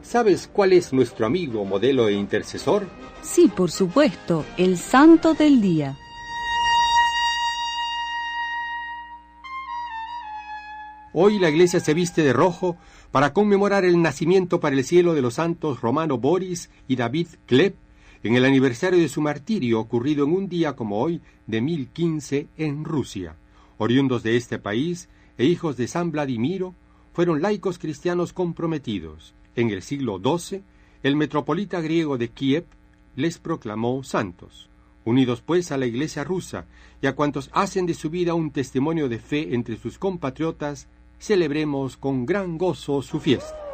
¿Sabes cuál es nuestro amigo, modelo e intercesor? Sí, por supuesto, el santo del día. Hoy la iglesia se viste de rojo para conmemorar el nacimiento para el cielo de los santos Romano Boris y David Kleb, en el aniversario de su martirio ocurrido en un día como hoy de 1015 en Rusia. Oriundos de este país e hijos de San Vladimiro, fueron laicos cristianos comprometidos. En el siglo XII, el metropolita griego de Kiev les proclamó santos. Unidos pues a la iglesia rusa y a cuantos hacen de su vida un testimonio de fe entre sus compatriotas, celebremos con gran gozo su fiesta.